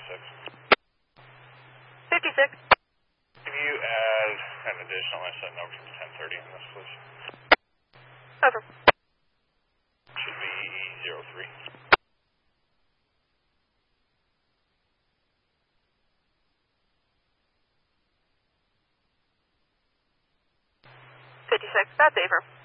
56. Can you add an additional asset number from 1030 on this, please? Over. Should be 03. 56. That's Aver.